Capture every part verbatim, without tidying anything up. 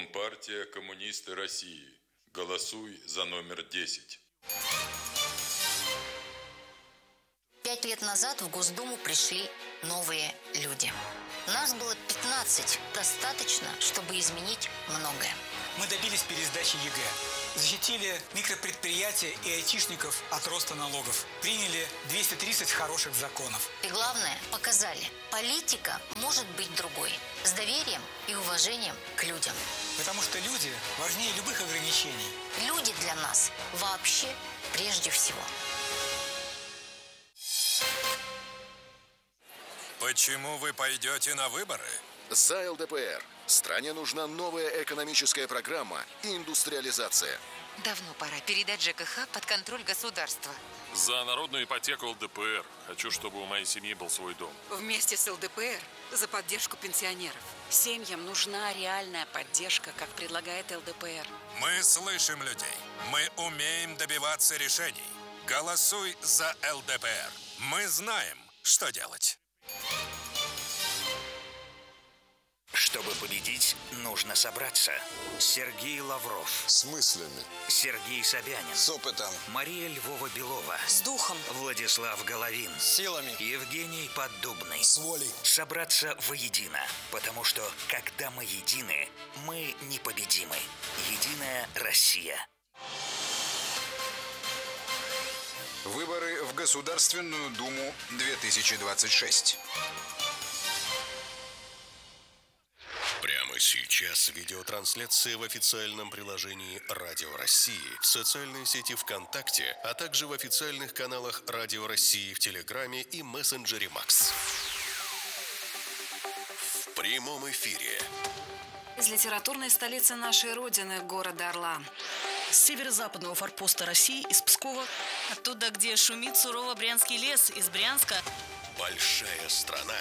Компартия Коммунисты России. Голосуй за номер десять. Пять лет назад в Госдуму пришли новые люди. Нас было пятнадцать. Достаточно, чтобы изменить многое. Мы добились пересдачи ЕГЭ. Защитили микропредприятия и айтишников от роста налогов. Приняли двести тридцать хороших законов. И главное, показали, политика может быть другой. С доверием и уважением к людям. Потому что люди важнее любых ограничений. Люди для нас вообще прежде всего. Почему вы пойдете на выборы? За эл дэ пэ эр. Стране нужна новая экономическая программа и индустриализация. Давно пора передать жэ ка ха под контроль государства. За народную ипотеку эл дэ пэ эр. Хочу, чтобы у моей семьи был свой дом. Вместе с эл дэ пэ эр за поддержку пенсионеров. Семьям нужна реальная поддержка, как предлагает эл дэ пэ эр. Мы слышим людей. Мы умеем добиваться решений. Голосуй за эл дэ пэ эр. Мы знаем, что делать. Чтобы победить, нужно собраться. Сергей Лавров. С мыслями. Сергей Собянин. С опытом. Мария Львова-Белова. С духом. Владислав Головин. С силами. Евгений Поддубный. С волей. Собраться воедино. Потому что, когда мы едины, мы непобедимы. Единая Россия. Выборы в Государственную Думу две тысячи двадцать шесть. Прямо сейчас видеотрансляция в официальном приложении Радио России, в социальной сети ВКонтакте, а также в официальных каналах Радио России в Телеграме и мессенджере Макс. В прямом эфире. Из литературной столицы нашей Родины, города Орла. С северо-западного форпоста России, из Пскова. Оттуда, где шумит сурово Брянский лес, из Брянска. Большая страна.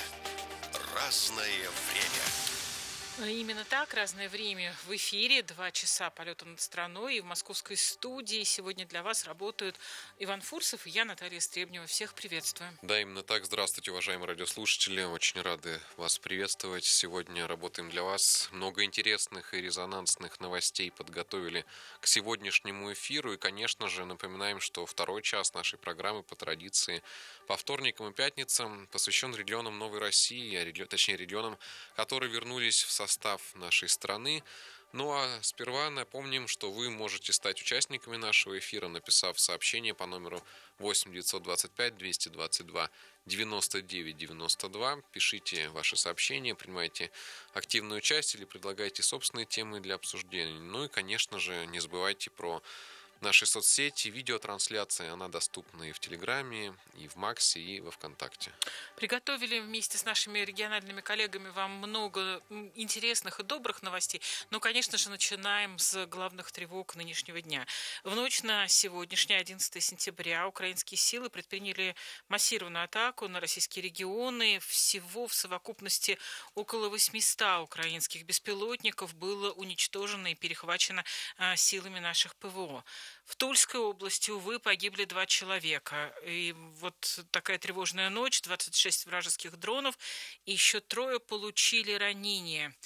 Разное время. Именно так, разное время в эфире, два часа полета над страной, и в московской студии сегодня для вас работают Иван Фурсов и я, Наталья Стребнева. Всех приветствую. Да, именно так. Здравствуйте, уважаемые радиослушатели. Очень рады вас приветствовать. Сегодня работаем для вас. Много интересных и резонансных новостей подготовили к сегодняшнему эфиру. И, конечно же, напоминаем, что второй час нашей программы по традиции по вторникам и пятницам посвящен регионам Новой России, точнее регионам, которые вернулись в состав нашей страны. Ну а сперва напомним, что вы можете стать участниками нашего эфира, написав сообщение по номеру восемь девятьсот двадцать пять двести двадцать два девяносто девять девяносто два. Пишите ваши сообщения, принимайте активное участие или предлагайте собственные темы для обсуждения. Ну и, конечно же, не забывайте про наши соцсети, видеотрансляция, она доступна и в Телеграме, и в Максе, и во ВКонтакте. Приготовили вместе с нашими региональными коллегами вам много интересных и добрых новостей. Но, конечно же, начинаем с главных тревог нынешнего дня. В ночь на сегодняшнее, одиннадцатое сентября, украинские силы предприняли массированную атаку на российские регионы. Всего в совокупности около восемьсот украинских беспилотников было уничтожено и перехвачено силами наших ПВО. В Тульской области, увы, погибли два человека. И вот такая тревожная ночь, двадцать шесть вражеских дронов, и еще трое получили ранения.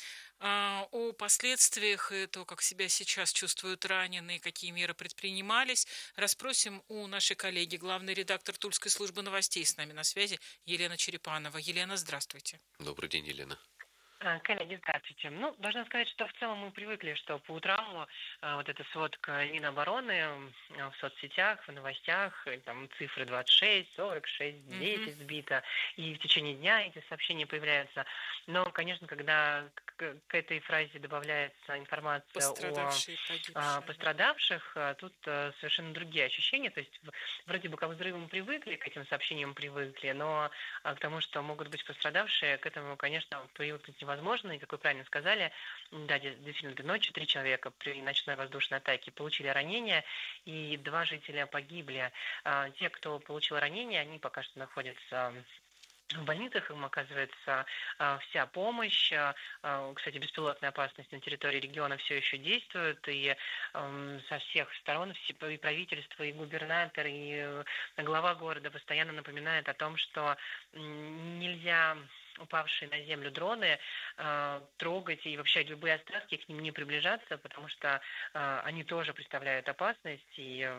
О последствиях и то, как себя сейчас чувствуют раненые, какие меры предпринимались, расспросим у нашей коллеги, главный редактор Тульской службы новостей, с нами на связи Елена Черепанова. Елена, здравствуйте. Добрый день, Елена. Коллеги, здравствуйте. Ну, должна сказать, что в целом мы привыкли, что по утрам а, вот эта сводка Минобороны а, в соцсетях, в новостях, там цифры двадцать шесть, сорок шесть, десять mm-hmm. сбито, и в течение дня эти сообщения появляются. Но, конечно, когда к, к этой фразе добавляется информация о а, пострадавших, а, тут а, совершенно другие ощущения. То есть вроде бы как взрывы мы привыкли, к этим сообщениям привыкли, но а, к тому, что могут быть пострадавшие, к этому, конечно, привыкнуть невозможно. Возможно, и, как вы правильно сказали, да, действительно, ночью три человека при ночной воздушной атаке получили ранения, и два жителя погибли. А, те, кто получил ранения, они пока что находятся в больницах, им оказывается а, вся помощь. А, кстати, беспилотная опасность на территории региона все еще действует, и а, со всех сторон все, и правительство, и губернатор, и глава города постоянно напоминает о том, что нельзя упавшие на землю дроны, трогать и вообще любые остатки к ним не приближаться, потому что они тоже представляют опасность, и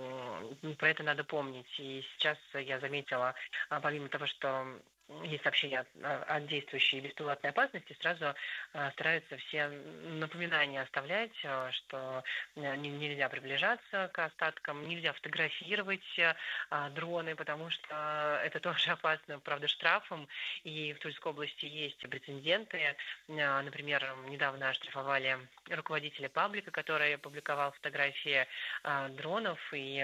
про это надо помнить. И сейчас я заметила, помимо того, что есть сообщения о действующей беспилотной опасности, сразу стараются все напоминания оставлять, что нельзя приближаться к остаткам, нельзя фотографировать дроны, потому что это тоже опасно, правда, штрафом. И в Тульской области есть прецеденты. Например, недавно оштрафовали руководителя паблика, который опубликовал фотографии дронов и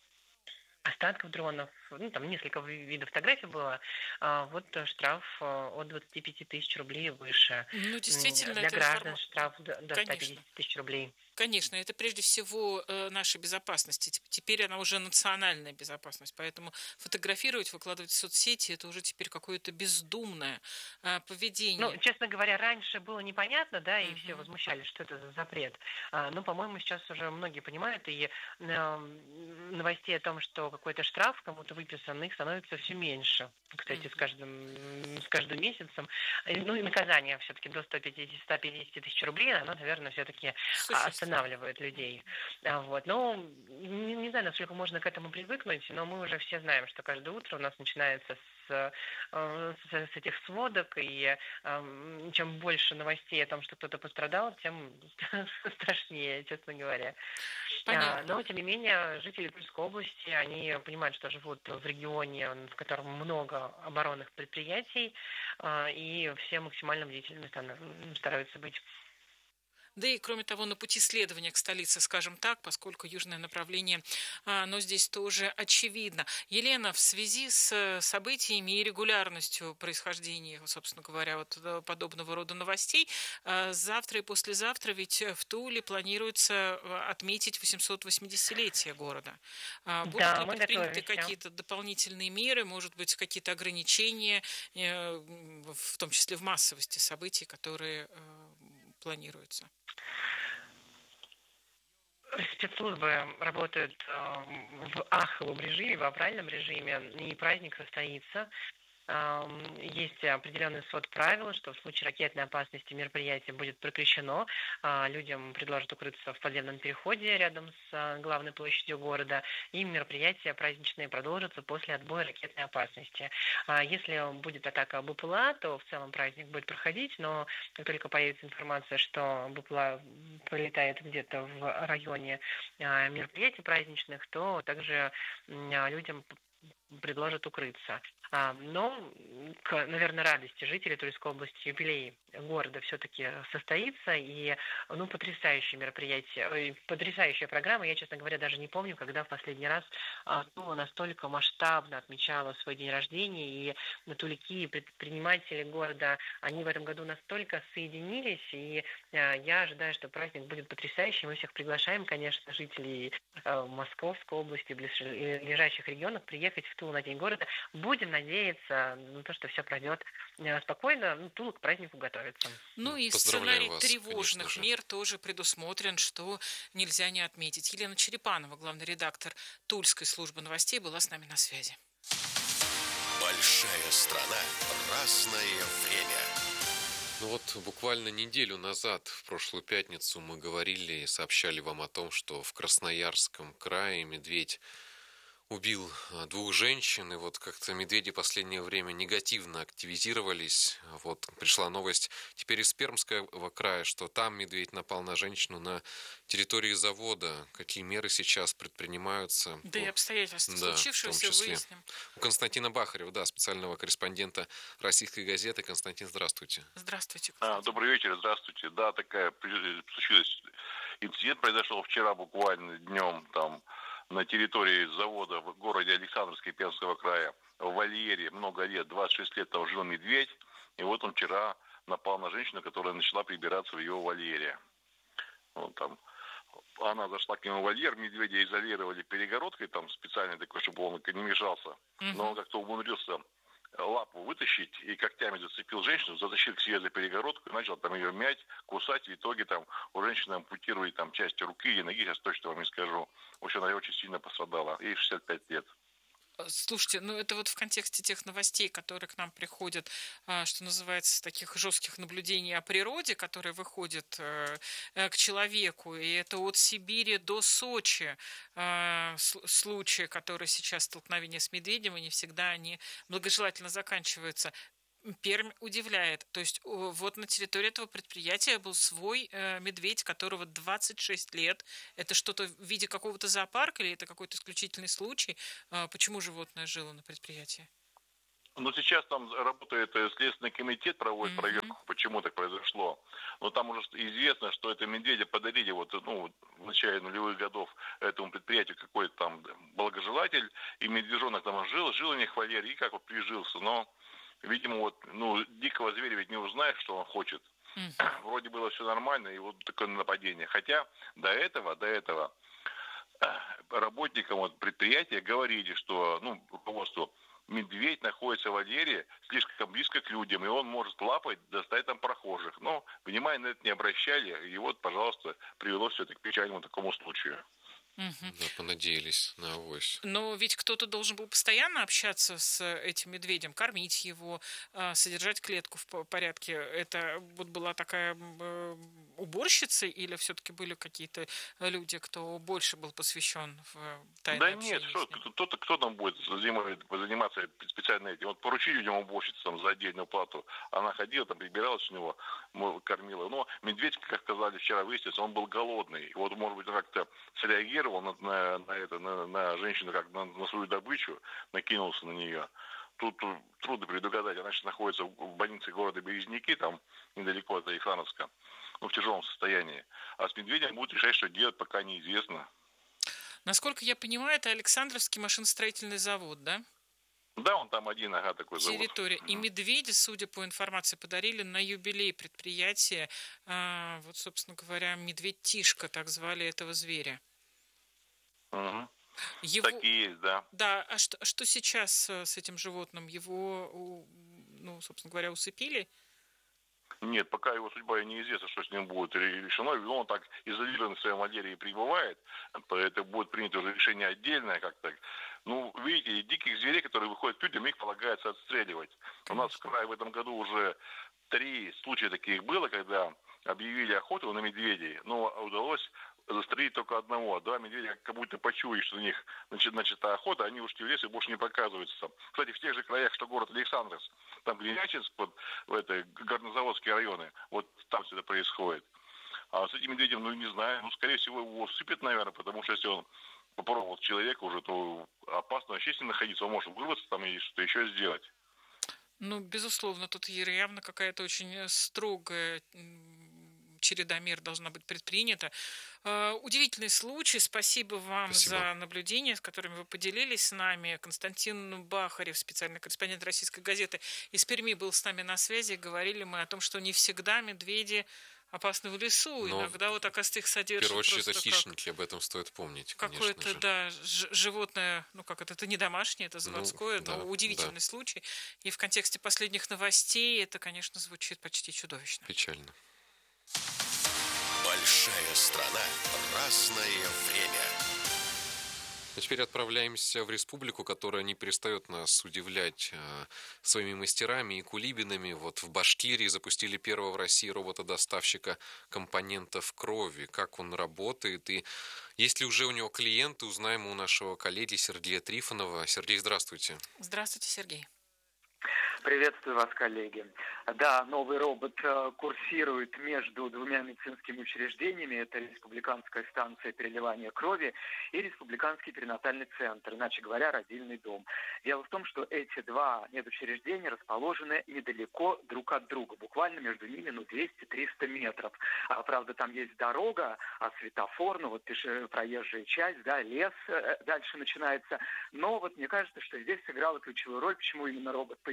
остатков дронов, ну, там несколько видов фотографий было, а, вот штраф от двадцати пяти тысяч рублей и выше. Ну, действительно, Для это граждан информ- штраф до до ста пятидесяти тысяч рублей. Конечно, это прежде всего э, наша безопасность. Теп- Теперь она уже национальная безопасность. Поэтому фотографировать, выкладывать в соцсети, это уже теперь какое-то бездумное э, поведение. Ну, честно говоря, раньше было непонятно, да, и все возмущались, что это за запрет. А, но, по-моему, сейчас уже многие понимают, и э, новостей о том, что какой-то штраф кому-то выписан, их становится все меньше. Кстати, с каждым, с каждым месяцем. И, Ну и наказание все-таки до ста пятидесяти ста пятидесяти тысяч рублей, оно, наверное, все-таки останавливает людей. А, Вот. Ну, не, не знаю, насколько можно к этому привыкнуть, но мы уже все знаем, что каждое утро у нас начинается с, э, с, с этих сводок, и э, чем больше новостей о том, что кто-то пострадал, тем страшнее, честно говоря. А, Но, тем не менее, жители Тульской области, они понимают, что живут в регионе, в котором много оборонных предприятий, а, и все максимально бдительными стан- стараются быть. Да и, кроме того, на пути следования к столице, скажем так, поскольку южное направление, а, оно здесь тоже очевидно. Елена, в связи с событиями и регулярностью происхождения, собственно говоря, вот э, подобного рода новостей, а, завтра и послезавтра ведь в Туле планируется э, отметить восемьсот восьмидесятилетие города. А, Будут Да, ли мы предприняты готовимся. какие-то дополнительные меры, может быть, какие-то ограничения, э, в том числе в массовости событий, которые э, планируются? Спецслужбы работают э, в аховом режиме, в авральном режиме, и праздник состоится. Ам, Есть определенный свод правил, что в случае ракетной опасности мероприятие будет прекращено. А, Людям предложат укрыться в подземном переходе рядом с а, главной площадью города. И мероприятия праздничные продолжатся после отбоя ракетной опасности. А Если будет атака БПЛА, то в целом праздник будет проходить, но как только появится информация, что БПЛА пролетает где-то в районе а, мероприятий праздничных, то также м, а, людям предложат укрыться. А, Но, к, наверное, радости жителей Тульской области юбилей города все-таки состоится. И, ну, потрясающее мероприятие, ой, потрясающая программа. Я, честно говоря, даже не помню, когда в последний раз а, Тула настолько масштабно отмечала свой день рождения. И тулики, и предприниматели города, они в этом году настолько соединились. И а, я ожидаю, что праздник будет потрясающим. Мы всех приглашаем, конечно, жителей а, Московской области, близлежащих регионов приехать в Тулу на день города. Будем надеяться на то, что все пройдет спокойно. Ну, Тула к празднику готовится. Ну и Поздравляю сценарий вас, тревожных конечно же. мер тоже предусмотрен, что нельзя не отметить. Елена Черепанова, главный редактор Тульской службы новостей, была с нами на связи. Большая страна, разное время. Ну вот буквально неделю назад, в прошлую пятницу, мы говорили и сообщали вам о том, что в Красноярском крае медведь убил двух женщин, и вот как-то медведи в последнее время негативно активизировались. Вот пришла новость теперь из Пермского края, что там медведь напал на женщину на территории завода. Какие меры сейчас предпринимаются? Да и обстоятельства Да, случившегося в том числе. выясним. У Константина Бахарева, да, специального корреспондента «Российской газеты». Константин, здравствуйте. Здравствуйте. А, добрый вечер, здравствуйте. Да, такая при- случилась инцидент произошел вчера буквально днем там на территории завода в городе Александровске Пермского края в вольере много лет, двадцать шесть лет там жил медведь, и вот он вчера напал на женщину, которая начала прибираться в его вольере. Вот там она зашла к нему в вольер, медведя изолировали перегородкой там специально такой, чтобы он не мешался, но он как-то умудрился лапу вытащить и когтями зацепил женщину, затащил к себе за перегородку и начал там ее мять, кусать. В итоге там у женщины ампутировали там части руки или ноги, сейчас точно вам не скажу. В общем, она очень сильно пострадала. Ей шестьдесят пять лет. Слушайте, ну это вот в контексте тех новостей, которые к нам приходят, что называется, таких жестких наблюдений о природе, которые выходят к человеку, и это от Сибири до Сочи случаи, которые сейчас столкновения с медведем, и не всегда они благожелательно заканчиваются. Пермь удивляет. То есть вот на территории этого предприятия был свой э, медведь, которого двадцать шесть лет. Это что-то в виде какого-то зоопарка или это какой-то исключительный случай? Э, почему животное жило на предприятии? Ну, сейчас там работает Следственный комитет, проводит mm-hmm. проверку, почему так произошло. Но там уже известно, что это медведя подарили вот, ну, в начале нулевых годов этому предприятию какой-то там благожелатель, и медвежонок там жил, жил у них в вольере, и как вот прижился, но видимо, вот, ну, дикого зверя ведь не узнаешь, что он хочет. Mm-hmm. Вроде было все нормально, и вот такое нападение. Хотя до этого, до этого работникам вот предприятия говорили, что, ну, руководству, медведь находится в вольере слишком близко к людям, и он может лапать, достать там прохожих. Но внимания на это не обращали, и вот, пожалуйста, привело все это к печальному такому случаю. Угу. Да, понадеялись на авось. Но ведь кто-то должен был постоянно общаться с этим медведем, кормить его, содержать клетку в порядке. Это вот была такая уборщица или все-таки были какие-то люди, кто больше был посвящен в тайное Да общение? Нет, что, кто-то, кто там будет заниматься специально этим. Вот поручили людям уборщицу там, за отдельную плату. Она ходила, там прибиралась у него, кормила. Но медведь, как сказали вчера, выяснилось, он был голодный. Вот, может быть, как-то среагировал на, на, на, это, на, на женщину, как на, на свою добычу, накинулся на нее. Тут трудно предугадать. Она сейчас находится в больнице города Березники, там недалеко от Александровска, ну, в тяжелом состоянии. А с медведем будут решать, что делать, пока неизвестно. Насколько я понимаю, это Александровский машиностроительный завод, да? Да, он там один, ага, такой завод. Территория. И медведи, судя по информации, подарили на юбилей предприятия, а, вот, собственно говоря, медведь Тишка, так звали этого зверя. Угу. Его... Такие есть, да. Да, а что, что сейчас с этим животным? Его, ну, собственно говоря, усыпили? Нет, пока его судьба и неизвестно, что с ним будет решено. Он так изолированно в своем вольере и пребывает, это будет принято уже решение отдельное как-то. Ну, видите, диких зверей, которые выходят к людям, их полагается отстреливать. Конечно. У нас в крае в этом году уже три случая таких было, когда объявили охоту на медведей, но удалось застрелить только одного. Два медведя как будто почуяли, что у них начата охота, они ушли в лес и больше не показываются. Кстати, в тех же краях, что город Александровск, там Гремячинск, вот, в этой горнозаводские районы, вот там все это происходит. А с этим медведем, ну, не знаю, ну, скорее всего, его сыпят, наверное, потому что если он попробовал человека уже, то опасно вообще с ним находиться, он может вырваться там и что-то еще сделать. Ну, безусловно, тут явно какая-то очень строгая череда мер должна быть предпринята. Удивительный случай. Спасибо вам Спасибо. за наблюдения, с которыми вы поделились с нами. Константин Бахарев, специальный корреспондент «Российской газеты» из Перми, был с нами на связи. Говорили мы о том, что не всегда медведи опасны в лесу. Но иногда вот, оказывается, их содержат. В первую очередь, это хищники, об этом стоит помнить. Какое-то, же. да, ж- животное, ну как это, это не домашнее, это заводское, ну, но да, удивительный да. случай. И в контексте последних новостей это, конечно, звучит почти чудовищно. Печально. Большая страна, разное время. А теперь отправляемся в республику, которая не перестает нас удивлять э, своими мастерами и кулибинами. Вот в Башкирии запустили первого в России робота-доставщика компонентов крови. Как он работает и есть ли уже у него клиенты, узнаем у нашего коллеги Сергея Трифонова. Сергей, здравствуйте. Здравствуйте, Сергей. Приветствую вас, коллеги. Да, новый робот курсирует между двумя медицинскими учреждениями. Это Республиканская станция переливания крови и Республиканский перинатальный центр, иначе говоря, родильный дом. Дело в том, что эти два медучреждения расположены недалеко друг от друга, буквально между ними ну, двести-триста метров. А, правда, там есть дорога, а светофор, ну вот пеше, проезжая часть, да, лес дальше начинается. Но вот мне кажется, что здесь сыграла ключевую роль, почему именно робот появился.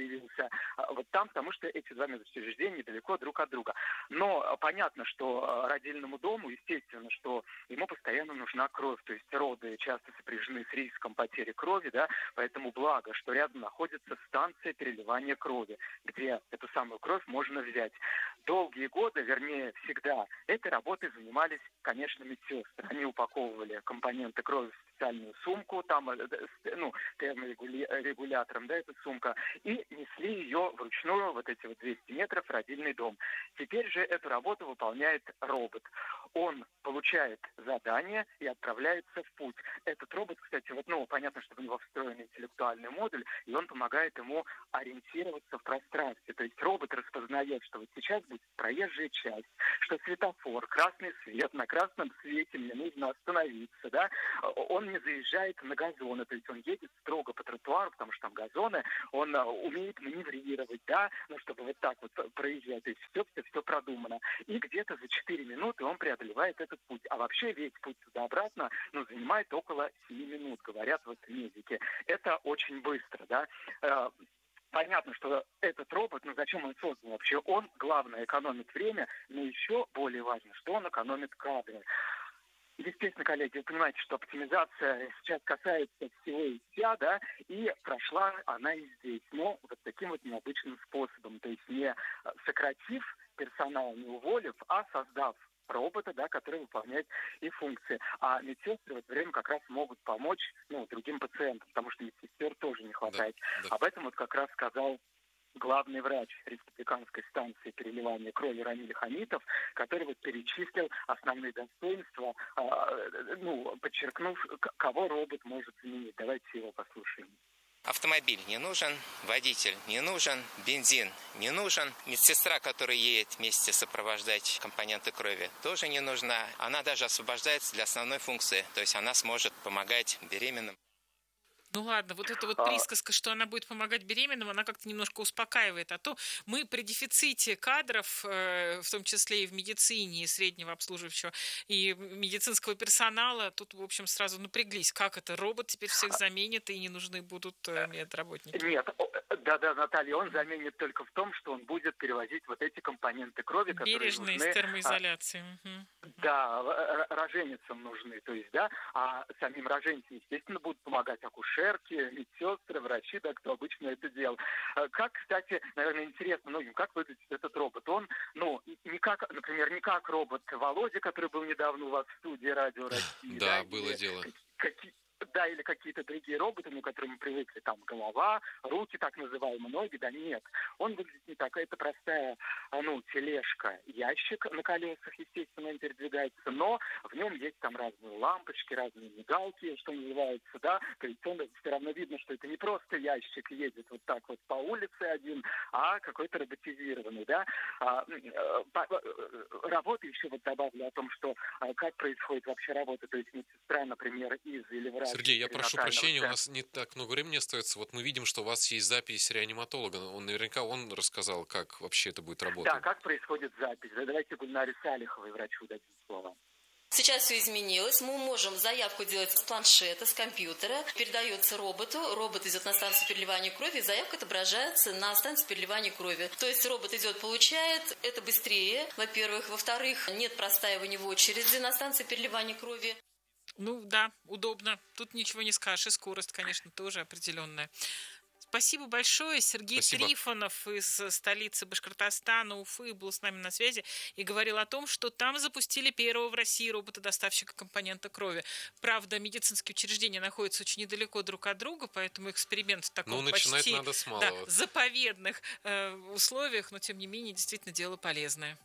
находится вот там, потому что эти два медучреждения недалеко друг от друга. Но понятно, что родильному дому, естественно, что ему постоянно нужна кровь, то есть роды часто сопряжены с риском потери крови, да, поэтому благо, что рядом находится станция переливания крови, где эту самую кровь можно взять. Долгие годы, вернее, всегда этой работой занимались, конечно, медсестры. Они упаковывали компоненты крови в специальную сумку, там, ну, терморегулятором, да, эта сумка, и несли ее вручную, вот эти вот двести метров, в родильный дом. Теперь же эту работу выполняет робот. Он получает задание и отправляется в путь. Этот робот, кстати, вот, ну, понятно, что у него встроен интеллектуальный модуль, и он помогает ему ориентироваться в пространстве. То есть робот распознает, что вот сейчас будет проезжая часть, что светофор, красный свет, на красном свете мне нужно остановиться, да. Он не заезжает на газоны, то есть он едет строго по тротуару, потому что там газоны, он умеет маневрировать, да, ну, чтобы вот так вот проезжать, то есть все-все-все продумано. И где-то за четыре минуты он преодолевает этот путь. А вообще весь путь туда-обратно, ну, занимает около семи минут, говорят вот медики. Это очень быстро, да. Понятно, что этот робот, ну зачем он создан вообще? Он, главное, экономит время, но еще более важно, что он экономит кадры. Естественно, коллеги, вы понимаете, что оптимизация сейчас касается всего и вся, да, и прошла она и здесь, но вот таким вот необычным способом, то есть не сократив персонал, не уволив, а создав робота, да, который выполняет и функции. А медсестры в это время как раз могут помочь, ну, другим пациентам, потому что медсестер тоже не хватает. Да, да. Об этом вот как раз сказал главный врач республиканской станции переливания крови Рамиль Хамитов, который вот перечислил основные достоинства, э, ну, подчеркнув, кого робот может заменить. Давайте его послушаем. Автомобиль не нужен, водитель не нужен, бензин не нужен. Медсестра, которая едет вместе сопровождать компоненты крови, тоже не нужна. Она даже освобождается для основной функции, то есть она сможет помогать беременным. Ну ладно, вот эта вот присказка, что она будет помогать беременным, она как-то немножко успокаивает. А то мы при дефиците кадров, в том числе и в медицине, и среднего обслуживающего, и медицинского персонала, тут, в общем, сразу напряглись. Как это? Робот теперь всех заменит, и не нужны будут медработники? Нет, да-да, Наталья, он заменит только в том, что он будет перевозить вот эти компоненты крови, которые бережно, нужны... Бережно, из термоизоляции. Угу. Да, роженицам нужны, то есть, да, а самим роженицам, естественно, будут помогать акушеры, медсестры, врачи, да, кто обычно это делал. Как, кстати, наверное, интересно многим, как выглядит этот робот. Он, ну, не как, например, не как робот Володя, который был недавно у вас в студии Радио России. Да, было дело. Какие, да, или какие-то другие роботы, ну, к которым мы привыкли, там, голова, руки, так называемые, ноги, да, нет. Он выглядит не так, это простая, ну, тележка, ящик на колесах, естественно, он передвигается, но в нем есть там разные лампочки, разные мигалки, что называется, да, то есть он все равно видно, что это не просто ящик едет вот так вот по улице один, а какой-то роботизированный, да. А, по, работа еще вот добавлю о том, что как происходит вообще работа, то есть медсестра, например, из или врач. Сергей, я прошу прощения, у нас не так много времени остается. Вот мы видим, что у вас есть запись реаниматолога. Он наверняка он рассказал, как вообще это будет работать. Да, как происходит запись. Давайте Гульнаре Салиховой, врачу, дадим слово. Сейчас все изменилось. Мы можем заявку делать с планшета, с компьютера. Передается роботу. Робот идет на станцию переливания крови, и заявка отображается на станции переливания крови. То есть робот идет, получает. Это быстрее, во-первых. Во-вторых, нет простаивания в очереди на станции переливания крови. Ну да, удобно. Тут ничего не скажешь. И скорость, конечно, тоже определенная. Спасибо большое. Сергей Спасибо. Трифонов из столицы Башкортостана, Уфы, был с нами на связи и говорил о том, что там запустили первого в России робота-доставщика компонента крови. Правда, медицинские учреждения находятся очень недалеко друг от друга, поэтому эксперимент в таком ну, почти надо с малого. Да, заповедных э, условиях, но тем не менее действительно дело полезное.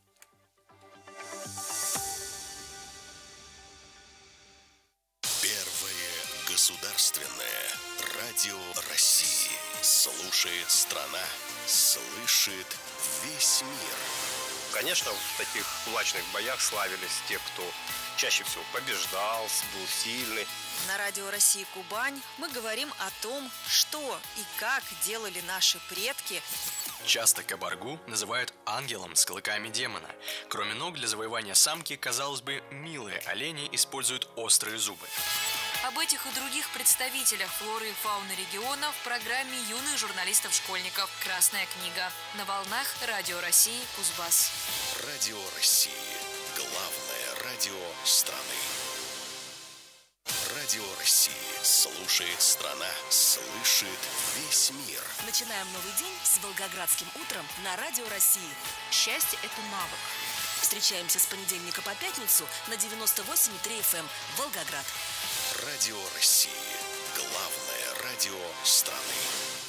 Государственное радио России. Слушает страна, слышит весь мир. Конечно, в таких кулачных боях славились те, кто чаще всего побеждал, был сильный. На радио России Кубань мы говорим о том, что и как делали наши предки. Часто кабаргу называют ангелом с клыками демона. Кроме ног, для завоевания самки, казалось бы, милые олени используют острые зубы. Об этих и других представителях флоры и фауны региона в программе юных журналистов-школьников «Красная книга» на волнах Радио России Кузбасс. Радио России. Главное радио страны. Радио России. Слушает страна. Слышит весь мир. Начинаем новый день с Волгоградским утром на Радио России. Счастье – это навык. Встречаемся с понедельника по пятницу на девяносто восемь и три эф эм Волгоград. Радио России. Главное радио страны.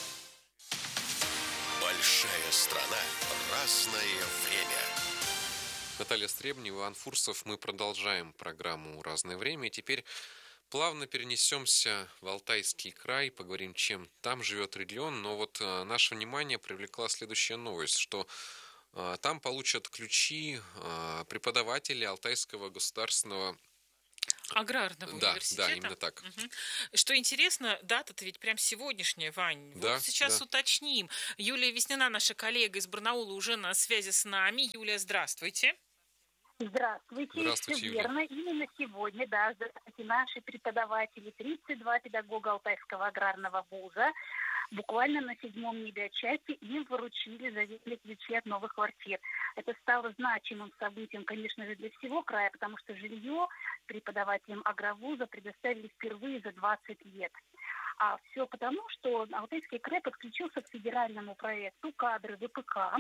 Большая страна. Разное время. Наталья Стребнева, Иван Фурсов. Мы продолжаем программу «Разное время». И теперь плавно перенесемся в Алтайский край, поговорим, чем там живет регион. Но вот а, наше внимание привлекла следующая новость, что а, там получат ключи а, преподаватели Алтайского государственного Аграрного да, университета. Да, именно так. Угу. Что интересно, дата-то ведь прям сегодняшняя, Вань. Да, вот сейчас да. уточним. Юлия Веснина, наша коллега из Барнаула, уже на связи с нами. Юлия, здравствуйте. Здравствуйте. Здравствуйте, Все Юлия. верно. Именно сегодня, да, здравствуйте, наши преподаватели, тридцать два педагога Алтайского аграрного вуза, буквально на седьмом небе от счастья им вручили заветные ключи от новых квартир. Это стало значимым событием, конечно же, для всего края, потому что жилье преподавателям агровуза предоставили впервые за двадцать лет. А все потому, что Алтайский край подключился к федеральному проекту «Кадры вэ пэ ка»,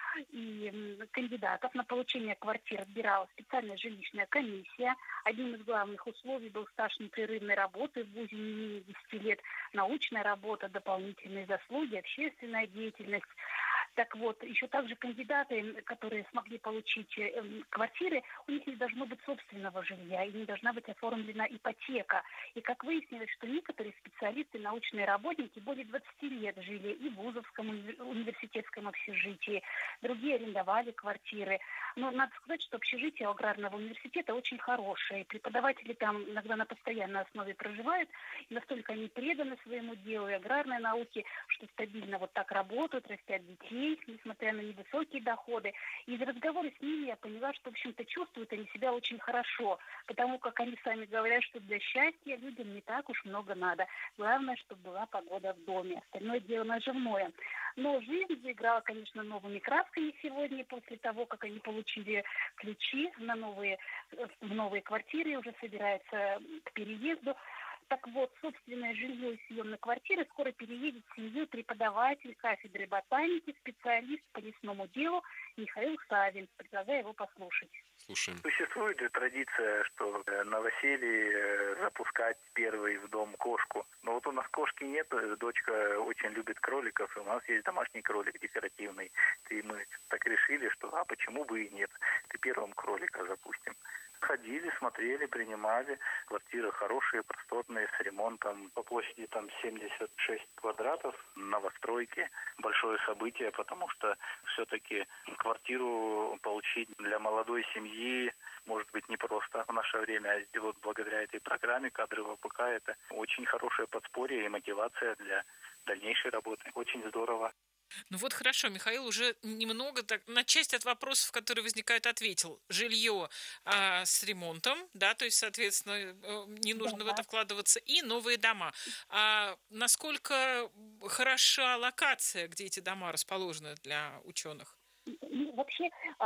и кандидатов на получение квартир отбирала специальная жилищная комиссия. Одним из главных условий был стаж непрерывной работы в вузе не менее десяти лет, научная работа, дополнительные заслуги, общественная деятельность. Так вот, еще также кандидаты, которые смогли получить э, квартиры, у них не должно быть собственного жилья и не должна быть оформлена ипотека. И как выяснилось, что некоторые специалисты, научные работники более двадцати лет жили и в вузовском университетском общежитии, другие арендовали квартиры. Но надо сказать, что общежитие у аграрного университета очень хорошее. Преподаватели там иногда на постоянной основе проживают, и настолько они преданы своему делу и аграрной науке, что стабильно вот так работают, растят детей, несмотря на невысокие доходы. И из разговора с ними я поняла, что, в общем-то, чувствуют они себя очень хорошо, потому как они сами говорят, что для счастья людям не так уж много надо. Главное, чтобы была погода в доме. Остальное дело наживное. Но жизнь заиграла, конечно, новыми красками сегодня, после того, как они получили ключи на новые, в новые квартиры и уже собираются к переезду. Так вот, собственное жилье и съемные квартиры скоро переедет в семью преподаватель кафедры ботаники, специалист по лесному делу Михаил Савин. Предлагаю его послушать. Слушаем. Существует же традиция, что на новоселье запускать первой в дом кошку. Но вот у нас кошки нет, дочка очень любит кроликов, и у нас есть домашний кролик декоративный. И мы так решили, что а почему бы и нет, ты первым кролика запустим. Ходили, смотрели, принимали. Квартиры хорошие, просторные, с ремонтом. По площади там семьдесят шесть квадратов, новостройки. Большое событие, потому что все-таки квартиру получить для молодой семьи может быть непросто в наше время. И вот благодаря этой программе «Кадры вэ пэ ка» это очень хорошее подспорье и мотивация для дальнейшей работы. Очень здорово. Ну вот хорошо, Михаил уже немного так, на часть от вопросов, которые возникают, ответил. Жилье а, с ремонтом, да, то есть, соответственно, не нужно да, в это вкладываться, и новые дома. А насколько хороша локация, где эти дома расположены для ученых? Ну, вообще,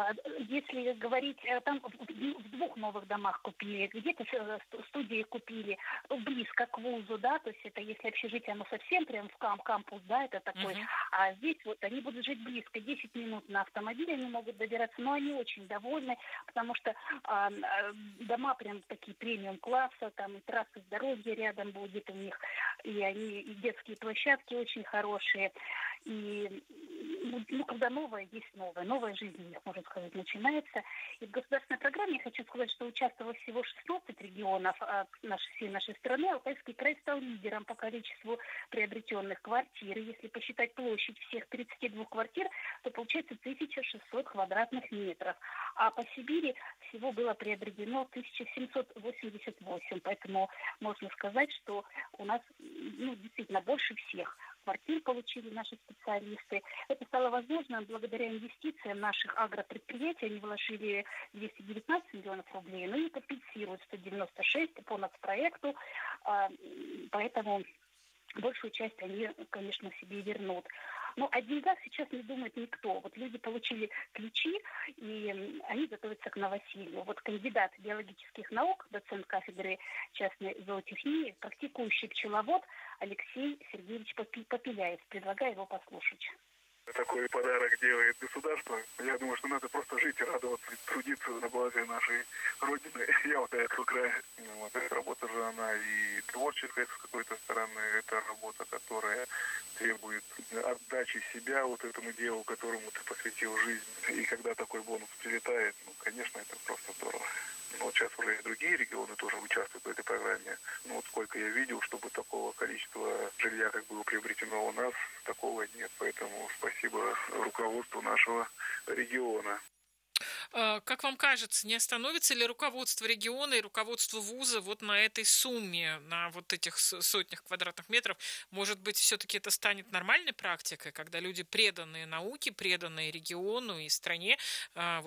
если говорить, там в двух новых домах купили, где-то студии купили близко к вузу, да, то есть это если общежитие, оно совсем прям в кам- кампус, да, это такой, uh-huh. а здесь вот они будут жить близко, десять минут на автомобиле они могут добираться, но они очень довольны, потому что а, дома прям такие премиум-класса, там и трасса здоровья рядом будет у них, и они, и детские площадки очень хорошие, и ну, когда новое, есть новое. Новая жизнь у них, можно сказать, начинается. И в государственной программе я хочу сказать, что участвовало всего шестнадцать регионов нашей, всей нашей страны. Алтайский край стал лидером по количеству приобретенных квартир. И если посчитать площадь всех тридцати двух квартир, то получается тысяча шестьсот квадратных метров. А по Сибири всего было приобретено тысяча семьсот восемьдесят восемь. Поэтому можно сказать, что у нас ну, действительно больше всех. квартир получили наши специалисты. Это стало возможно благодаря инвестициям наших агропредприятий. Они вложили двести девятнадцать миллионов рублей, ну и компенсируют сто девяносто шесть по нацпроекту. Поэтому большую часть они, конечно, себе вернут. Но о деньгах сейчас не думает никто. Вот люди получили ключи, и они готовятся к новосилию. Вот кандидат биологических наук, доцент кафедры частной зоотехнии, практикующий пчеловод Алексей Сергеевич Попеляев. Предлагаю его послушать. Такой подарок делает государство. Я думаю, что надо просто жить и радоваться, трудиться на благо нашей Родины. Я вот этого края. Вот эта работа же, она и творческая с какой-то стороны. Это работа, которая требует отдачи себя вот этому делу, которому ты посвятил жизнь. И когда такой бонус прилетает, ну, конечно, это просто здорово. Вот сейчас уже и другие регионы тоже участвуют в этой программе. Ну, вот сколько я видел, чтобы такого количества жилья, как было приобретено у нас, такого нет. Поэтому спасибо руководству нашего региона. Как вам кажется, не остановится ли руководство региона и руководство вуза вот на этой сумме, на вот этих сотнях квадратных метров? Может быть, все-таки это станет нормальной практикой, когда люди, преданные науке, преданные региону и стране,